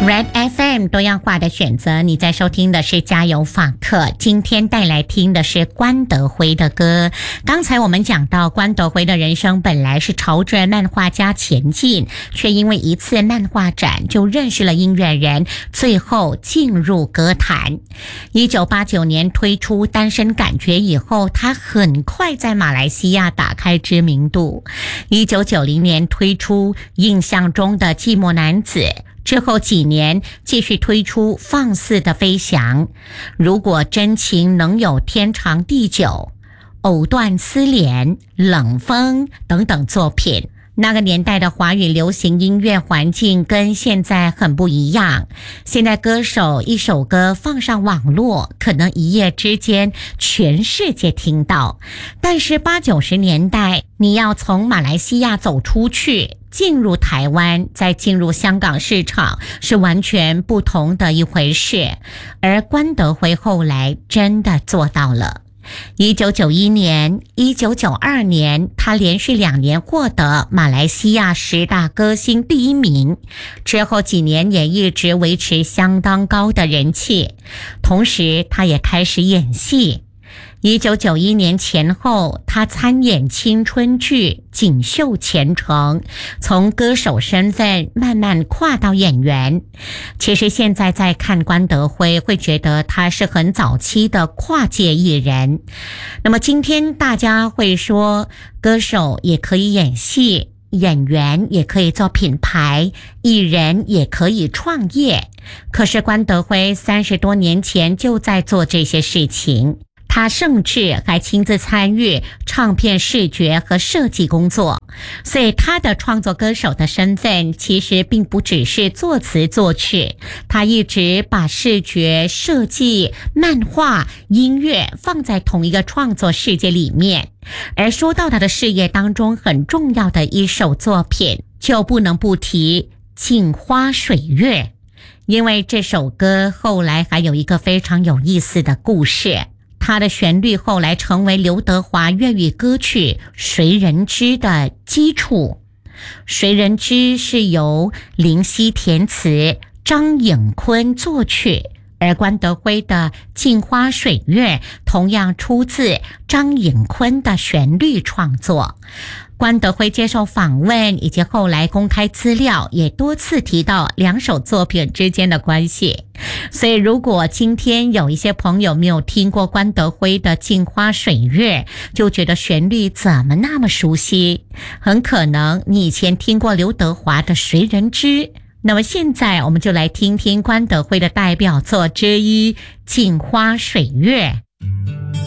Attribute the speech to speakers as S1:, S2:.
S1: Red FM 多样化的选择，你在收听的是加油访客，今天带来听的是关德辉的歌。刚才我们讲到关德辉的人生本来是朝着漫画家前进，却因为一次漫画展就认识了音乐人，最后进入歌坛。1989年推出《单身感觉》以后，他很快在马来西亚打开知名度。1990年推出《印象中的寂寞男子》，之后几年继续推出放肆的飞翔，如果真情能有天长地久，藕断丝连，冷风等等作品。那个年代的华语流行音乐环境跟现在很不一样，现在歌手一首歌放上网络，可能一夜之间全世界听到，但是80、90年代你要从马来西亚走出去，进入台湾，再进入香港市场，是完全不同的一回事。而关德辉后来真的做到了。1991年、1992年，他连续2年获得马来西亚10大歌星第1名，之后几年也一直维持相当高的人气。同时，他也开始演戏。1991年前后，他参演青春剧《锦绣前程》，从歌手身份慢慢跨到演员。其实现在在看关德辉，会觉得他是很早期的跨界艺人。那么今天大家会说，歌手也可以演戏，演员也可以做品牌，艺人也可以创业。可是关德辉30多年前就在做这些事情。他甚至还亲自参与唱片视觉和设计工作，所以他的创作歌手的身份其实并不只是作词作曲，他一直把视觉设计、漫画、音乐放在同一个创作世界里面。而说到他的事业当中很重要的一首作品，就不能不提《镜花水月》，因为这首歌后来还有一个非常有意思的故事。它的旋律后来成为刘德华粤语歌曲《谁人知》的基础。《谁人知》是由林夕填词，张颖坤作曲，而关德辉的《镜花水月》同样出自张颖坤的旋律创作。关德辉接受访问以及后来公开资料也多次提到2首作品之间的关系，所以如果今天有一些朋友没有听过关德辉的《镜花水月》，就觉得旋律怎么那么熟悉，很可能你以前听过刘德华的《谁人知》。那么现在我们就来听听关德辉的代表作之一《镜花水月》。